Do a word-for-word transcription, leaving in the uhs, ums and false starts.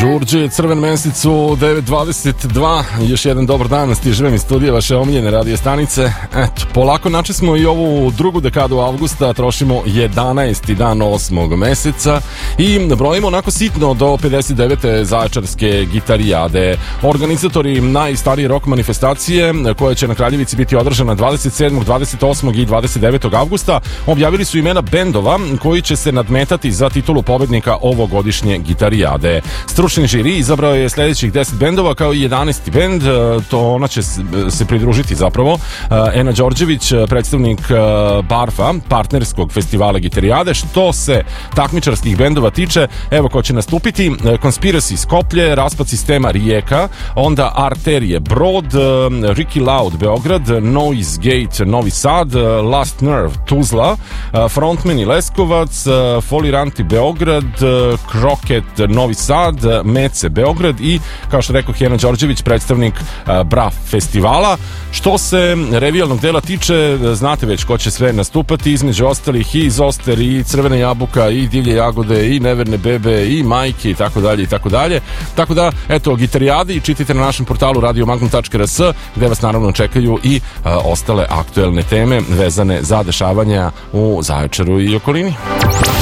Đurđe, Crven mesec u devet dvadeset dva, još jedan dobar dan, stižem iz studija vaše omiljene radio stanice. Eto, polako načeli smo i ovu drugu dekadu avgusta, trošimo jedanaesti dan osmog meseca i brojimo onako sitno do pedeset devete Zaječarske gitarijade. Organizatori najstarije rock manifestacije, koja će na Kraljevici biti održana dvadeset sedmog, dvadeset osmog i dvadeset devetog avgusta, objavili su imena bendova koji će se nadmetati za titulu pobednika ovogodišnje gitarijade. Stručni žiri izabrao je sljedećih deset bendova kao i jedanaesti bend, to ona će se pridružiti zapravo. Ena Đorđević, predstavnik Barfa, partnerskog festivala gitarijade. Što se takmičarskih bendova tiče, evo ko će nastupiti: Conspiracy Skoplje, Raspad sistema Rijeka, onda Arterije Brod, Ricky Loud Beograd, Noise Gate Novi Sad, Last Nerve Tuzla, Frontmeni Leskovac, Foliranti Beograd, Kroket Novi Sad, Mece Beograd i, kao što rekao, Ena Đorđević, predstavnik Braf festivala. Što se revijalnog dela tiče, znate već ko će sve nastupati, između ostalih i Zoster, i Crvena jabuka, i Divlje jagode, i Neverne bebe, i Majke, i tako dalje, i tako dalje. Tako da, eto, gitarijadi čitajte na našem portalu radio magnum tačka r s, gde vas naravno čekaju i a, ostale aktuelne teme vezane za dešavanja u Zaječaru i okolini.